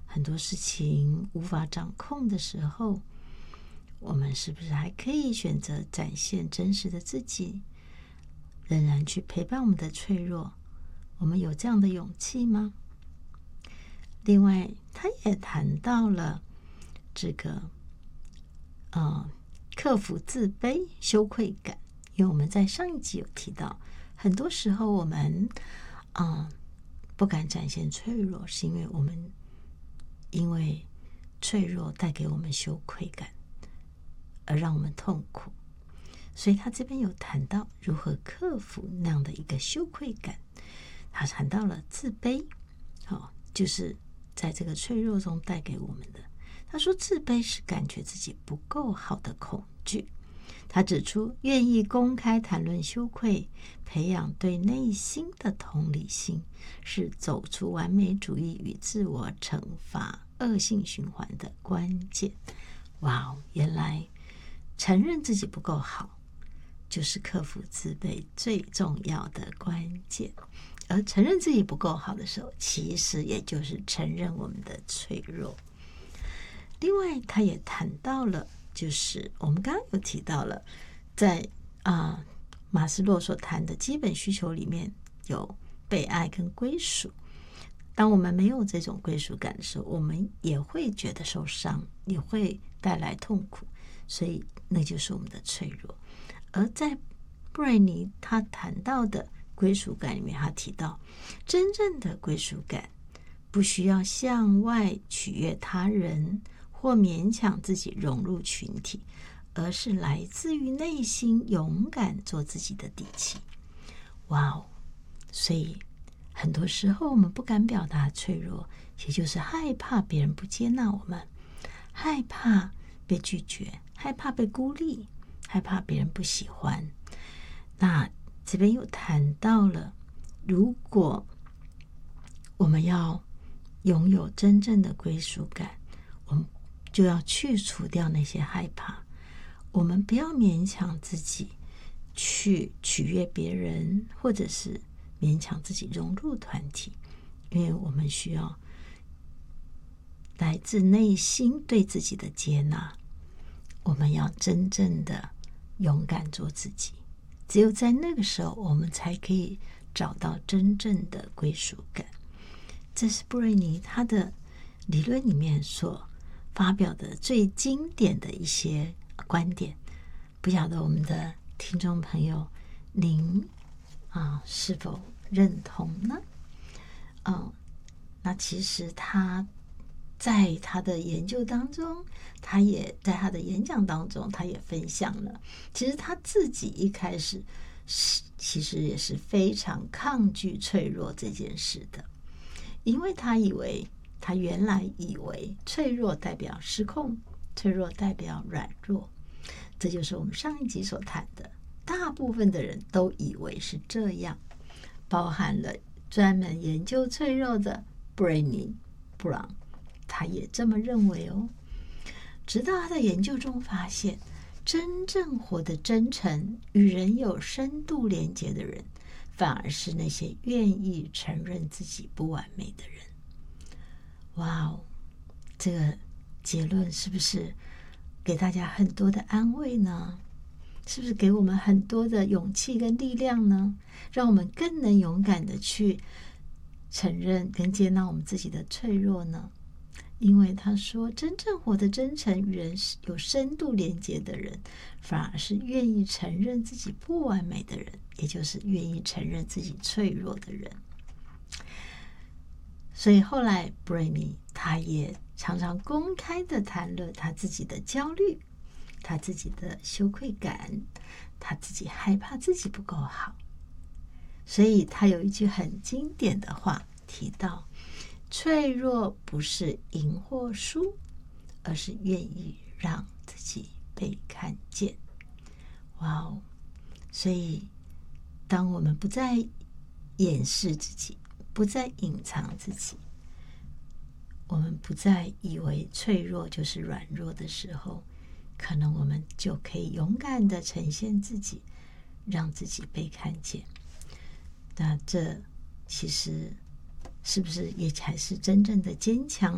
很多事情无法掌控的时候，我们是不是还可以选择展现真实的自己，仍然去陪伴我们的脆弱？我们有这样的勇气吗？另外，他也谈到了这个克服自卑、羞愧感。因为我们在上一集有提到，很多时候我们不敢展现脆弱，是因为脆弱带给我们羞愧感，而让我们痛苦。所以他这边有谈到如何克服那样的一个羞愧感。他谈到了自卑，就是在这个脆弱中带给我们的。他说自卑是感觉自己不够好的恐惧。他指出，愿意公开谈论羞愧，培养对内心的同理心，是走出完美主义与自我惩罚恶性循环的关键。哇，原来承认自己不够好，就是克服自卑最重要的关键。而承认自己不够好的时候，其实也就是承认我们的脆弱。另外，他也谈到了，就是我们刚刚有提到了，在马斯洛所谈的基本需求里面有被爱跟归属。当我们没有这种归属感的时候，我们也会觉得受伤，也会带来痛苦，所以那就是我们的脆弱。而在布瑞尼他谈到的归属感里面，他提到真正的归属感不需要向外取悦他人或勉强自己融入群体，而是来自于内心勇敢做自己的底气。哇哦！所以很多时候我们不敢表达脆弱，也就是害怕别人不接纳我们，害怕被拒绝，害怕被孤立，害怕别人不喜欢。那这边又谈到了，如果我们要拥有真正的归属感，我们就要去除掉那些害怕。我们不要勉强自己去取悦别人，或者是勉强自己融入团体，因为我们需要来自内心对自己的接纳。我们要真正的勇敢做自己，只有在那个时候，我们才可以找到真正的归属感。这是布瑞尼他的理论里面所发表的最经典的一些观点。不晓得我们的听众朋友您是否认同呢？那其实他在他的研究当中，他也在他的演讲当中，他也分享了，其实他自己一开始其实也是非常抗拒脆弱这件事的，因为他原来以为脆弱代表失控，脆弱代表软弱，这就是我们上一集所谈的，大部分的人都以为是这样，包含了专门研究脆弱的布瑞尼·布朗，他也这么认为哦。直到他在研究中发现，真正活得真诚、与人有深度连结的人，反而是那些愿意承认自己不完美的人。哇哦，这个结论是不是给大家很多的安慰呢？是不是给我们很多的勇气跟力量呢？让我们更能勇敢的去承认跟接纳我们自己的脆弱呢？因为他说，真正活得真诚、与人有深度连接的人，反而是愿意承认自己不完美的人，也就是愿意承认自己脆弱的人。所以后来布瑞尼他也常常公开的谈论他自己的焦虑，他自己的羞愧感，他自己害怕自己不够好。所以他有一句很经典的话提到，脆弱不是赢或输，而是愿意让自己被看见。哇哦！所以当我们不再掩饰自己，不再隐藏自己，我们不再以为脆弱就是软弱的时候，可能我们就可以勇敢的呈现自己，让自己被看见。那这其实是不是也才是真正的坚强